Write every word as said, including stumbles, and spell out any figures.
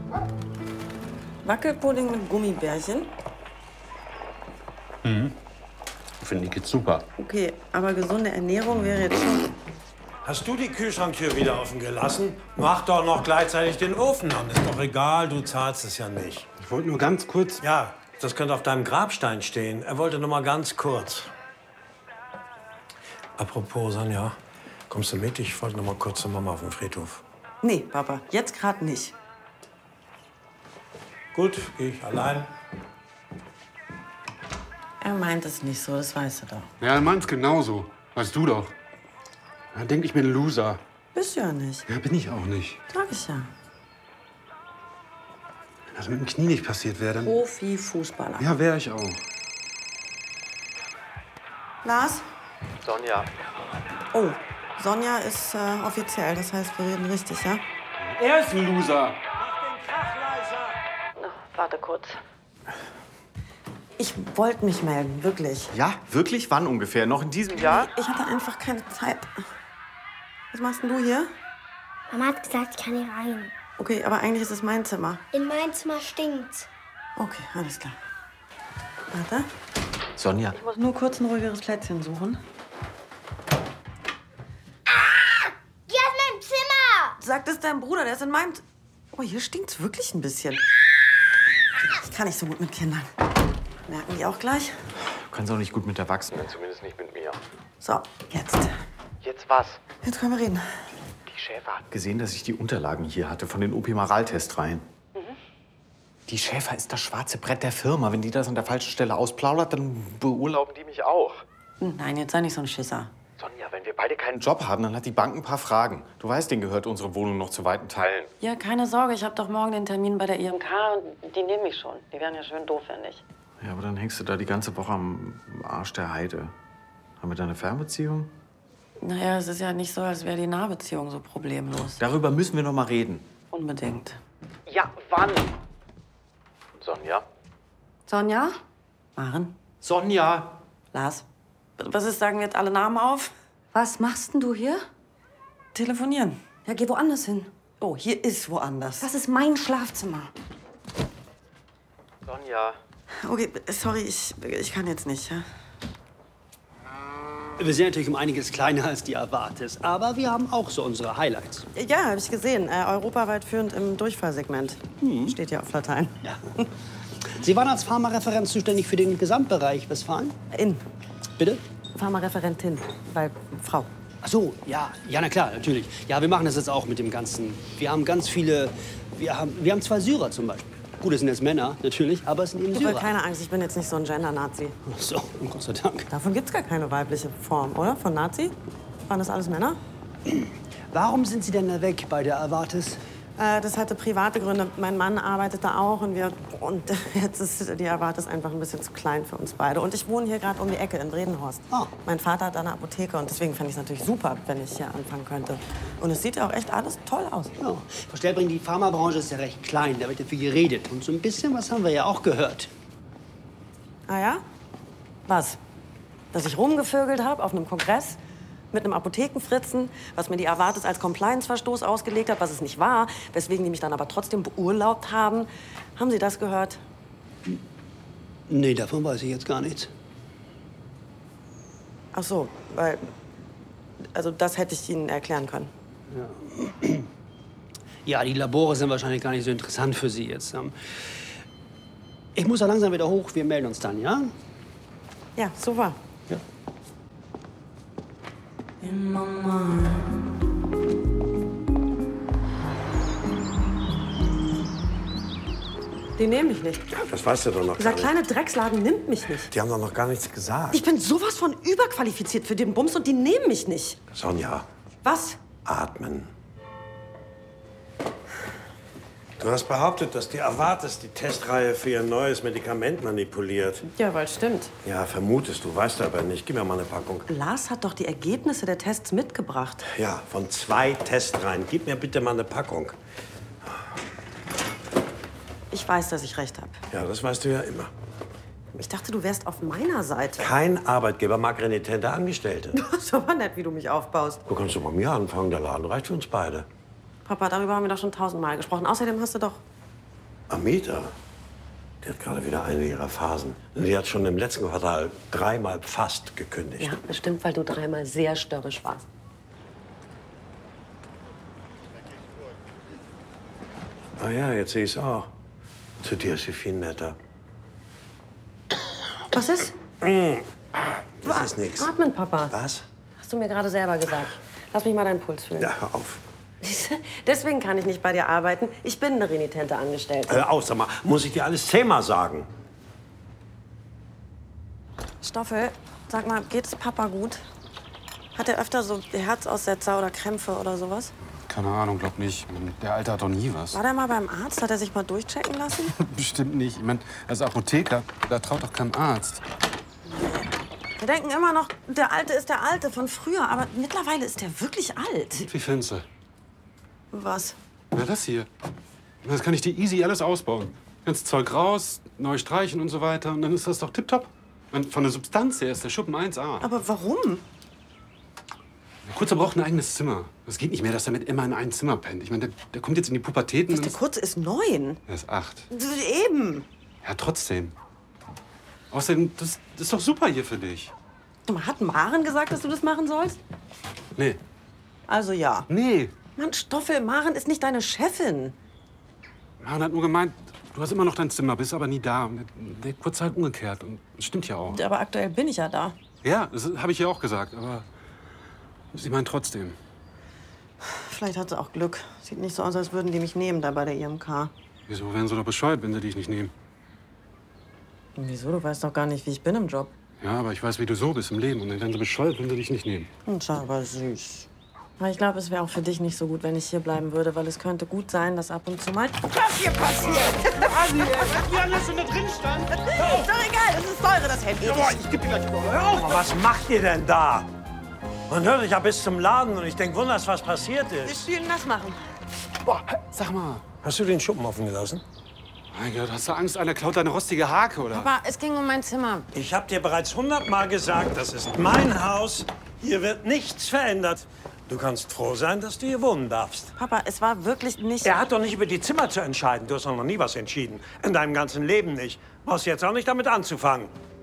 Wackelpudding mit Gummibärchen? Mhm. Finde ich jetzt super. Okay, aber gesunde Ernährung wäre jetzt schon... Hast du die Kühlschranktür wieder offen gelassen? Mach doch noch gleichzeitig den Ofen an. Ist doch egal, du zahlst es ja nicht. Ich wollte nur ganz kurz... Ja, das könnte auf deinem Grabstein stehen. Er wollte nur mal ganz kurz. Apropos, Sonja, kommst du mit? Ich wollte noch mal kurz zur Mama auf den Friedhof. Nee, Papa, jetzt gerade nicht. Gut, gehe ich allein. Er meint es nicht so, das weißt du doch. Ja, er meint's genauso. Weißt du doch. Er denkt, ich bin ein Loser. Bist du ja nicht. Ja, bin ich auch nicht. Sag ich ja. Wenn das mit dem Knie nicht passiert wäre, dann... Profi-Fußballer. Ja, wäre ich auch. Lars? Sonja. Oh, Sonja ist äh, offiziell, das heißt, wir reden richtig, ja? Er ist ein Loser. Warte kurz. Ich wollte mich melden, wirklich. Ja, wirklich? Wann ungefähr? Noch in diesem Jahr? Ich hatte einfach keine Zeit. Was machst denn du hier? Mama hat gesagt, ich kann hier rein. Okay, aber eigentlich ist es mein Zimmer. In mein Zimmer stinkt's. Okay, alles klar. Warte. Sonja. Ich muss nur kurz ein ruhigeres Plätzchen suchen. Ah! Geh aus meinem Zimmer! Sagt es deinem Bruder, der ist in meinem... Z oh, hier stinkt's wirklich ein bisschen. Ich kann nicht so gut mit Kindern. Merken die auch gleich? Du kannst auch nicht gut mit Erwachsenen, zumindest nicht mit mir. So, jetzt. Jetzt was? Jetzt können wir reden. Die Schäfer hat gesehen, dass ich die Unterlagen hier hatte von den O P-Maral-Testreihen. Mhm. Die Schäfer ist das schwarze Brett der Firma. Wenn die das an der falschen Stelle ausplaudert, dann beurlauben die mich auch. Nein, jetzt sei nicht so ein Schisser. Sonja, wenn wir beide keinen Job haben, dann hat die Bank ein paar Fragen. Du weißt, denen gehört unsere Wohnung noch zu weiten Teilen. Ja, keine Sorge, ich habe doch morgen den Termin bei der I M K und die nehmen mich schon. Die wären ja schön doof, wenn nicht. Ja, aber dann hängst du da die ganze Woche am Arsch der Heide. Haben wir da eine Fernbeziehung? Naja, es ist ja nicht so, als wäre die Nahbeziehung so problemlos. Darüber müssen wir noch mal reden. Unbedingt. Ja, wann? Sonja? Sonja? Maren? Sonja! Lars? Was ist, sagen wir jetzt alle Namen auf? Was machst denn du hier? Telefonieren. Ja, geh woanders hin. Oh, hier ist woanders. Das ist mein Schlafzimmer. Sonja. Okay, sorry, ich, ich kann jetzt nicht, ja? Wir sind natürlich um einiges kleiner als die Avartis, aber wir haben auch so unsere Highlights. Ja, habe ich gesehen. Äh, europaweit führend im Durchfallsegment. Hm. Steht ja auf Latein. Ja. Sie waren als Pharmareferent zuständig für den Gesamtbereich Westfalen? In. Bitte? Pharmareferentin, weil Frau. Ach so, ja, ja, na klar, natürlich. Ja, wir machen das jetzt auch mit dem Ganzen. Wir haben ganz viele, wir haben, wir haben zwei Syrer zum Beispiel. Gut, das sind jetzt Männer, natürlich, aber es sind eben Syrer. Keine Angst, ich bin jetzt nicht so ein Gender-Nazi. Ach so, Gott sei Dank. Davon gibt's gar keine weibliche Form, oder? Von Nazi? Waren das alles Männer? Warum sind Sie denn da weg bei der Avartis? Äh, das hatte private Gründe. Mein Mann arbeitet da auch und wir... Und jetzt ist die Avartis einfach ein bisschen zu klein für uns beide. Und ich wohne hier gerade um die Ecke in Bredenhorst. Oh. Mein Vater hat da eine Apotheke und deswegen fände ich es natürlich super, wenn ich hier anfangen könnte. Und es sieht ja auch echt alles toll aus. Ja. Frau Stellbring, die Pharmabranche ist ja recht klein, da wird ja viel geredet. Und so ein bisschen was haben wir ja auch gehört. Ah ja? Was? Dass ich rumgevögelt habe auf einem Kongress mit einem Apothekenfritzen, was mir die Avartis als Compliance-Verstoß ausgelegt hat, was es nicht war, weswegen die mich dann aber trotzdem beurlaubt haben. Haben Sie das gehört? Nee, davon weiß ich jetzt gar nichts. Ach so, weil... Also das hätte ich Ihnen erklären können. Ja. Ja, die Labore sind wahrscheinlich gar nicht so interessant für Sie jetzt. Ich muss da langsam wieder hoch. Wir melden uns dann, ja? Ja, super. Ja. Die nehmen mich nicht. Das weißt du doch noch Dieser gar nicht. kleine Drecksladen nimmt mich nicht. Die haben doch noch gar nichts gesagt. Ich bin sowas von überqualifiziert für den Bums und die nehmen mich nicht. Sonja, Was? atmen. Du hast behauptet, dass die Avartis die Testreihe für ihr neues Medikament manipuliert. Ja, weil stimmt. Ja, vermutest du, weißt du aber nicht. Gib mir mal eine Packung. Lars hat doch die Ergebnisse der Tests mitgebracht. Ja, von zwei Testreihen. Gib mir bitte mal eine Packung. Ich weiß, dass ich recht habe. Ja, das weißt du ja immer. Ich dachte, du wärst auf meiner Seite. Kein Arbeitgeber mag renitente Angestellte. Das ist aber nett, wie du mich aufbaust. Du kannst doch bei mir anfangen, der Laden reicht für uns beide. Papa, darüber haben wir doch schon tausendmal gesprochen. Außerdem hast du doch Amita, die hat gerade wieder eine ihrer Phasen. Die hat schon im letzten Quartal dreimal fast gekündigt. Ja, bestimmt, weil du dreimal sehr störrisch warst. Ah ja, jetzt sehe ich es auch. Zu dir ist sie viel netter. Was ist? Das ist nichts. Atmen, Papa. Was? Hast du mir gerade selber gesagt. Lass mich mal deinen Puls fühlen. Ja, hör auf. Deswegen kann ich nicht bei dir arbeiten. Ich bin eine renitente Angestellte. Hör auf, sag mal, muss ich dir alles zehnmal sagen? Stoffel, sag mal, geht es Papa gut? Hat er öfter so Herzaussetzer oder Krämpfe oder sowas? Keine Ahnung, glaub nicht. Ich mein, der Alte hat doch nie was. War der mal beim Arzt? Hat er sich mal durchchecken lassen? Bestimmt nicht. Ich mein, als Apotheker, da traut doch kein Arzt. Wir denken immer noch, der Alte ist der Alte von früher. Aber mittlerweile ist der wirklich alt. Wie findest du? Was? Na, das hier. Das kann ich dir easy alles ausbauen. Ganz Zeug raus, neu streichen und so weiter. Und dann ist das doch tipptopp. Und von der Substanz her ist der Schuppen eins A. Aber warum? Der Kurze braucht ein eigenes Zimmer. Das geht nicht mehr, dass er mit immer in ein Zimmer pennt. Ich meine, der, der kommt jetzt in die Pubertät. Was, und der ist- Kurze ist neun. Er ist acht. Eben. Ja, trotzdem. Außerdem, das, das ist doch super hier für dich. Hat Maren gesagt, dass du das machen sollst? Nee. Also ja. Nee. Mann, Stoffel, Maren ist nicht deine Chefin. Maren hat nur gemeint, du hast immer noch dein Zimmer, bist aber nie da. Und der, der Kurze halt umgekehrt. Und das stimmt ja auch. Aber aktuell bin ich ja da. Ja, das habe ich ja auch gesagt. Aber sie meint trotzdem. Vielleicht hat sie auch Glück. Sieht nicht so aus, als würden die mich nehmen da bei der I M K. Wieso wären sie doch bescheuert, wenn sie dich nicht nehmen? Wieso? Du weißt doch gar nicht, wie ich bin im Job. Ja, aber ich weiß, wie du so bist im Leben. Und dann wären sie bescheuert, wenn sie dich nicht nehmen. Hm, schau, aber süß. Aber ich glaube, es wäre auch für dich nicht so gut, wenn ich hier bleiben würde, weil es könnte gut sein, dass ab und zu mal das hier passiert. Wie alles in da drin stand? Ist doch egal, das ist teure, das Handy. Ich geb dir gleich noch. Hör auf! Aber was macht ihr denn da? Man hört euch ja bis zum Laden und ich denke, wunders, was passiert Wir ist. spielen das machen. Boah, sag mal. Hast du den Schuppen offen gelassen? Mein Gott, hast du Angst, einer klaut deine rostige Hake, oder? Aber es ging um mein Zimmer. Ich habe dir bereits hundertmal gesagt, das ist mein Haus. Hier wird nichts verändert. Du kannst froh sein, dass du hier wohnen darfst. Papa, es war wirklich nicht... Er hat doch nicht über die Zimmer zu entscheiden. Du hast doch noch nie was entschieden. In deinem ganzen Leben nicht. Brauchst jetzt auch nicht damit anzufangen.